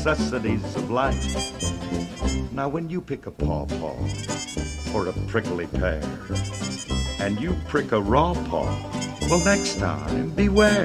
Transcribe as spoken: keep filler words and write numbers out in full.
necessities of life. Now when you pick a pawpaw or a prickly pear, and you prick a raw paw, well, next time beware.